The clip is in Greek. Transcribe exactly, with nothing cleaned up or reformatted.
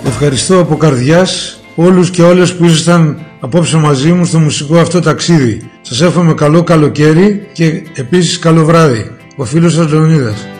Ευχαριστώ από καρδιάς όλους και όλες που ήσασταν απόψε μαζί μου στο μουσικό αυτό ταξίδι. Σας εύχομαι καλό καλοκαίρι και επίσης καλό βράδυ. Ο φίλος σας Λεωνίδας.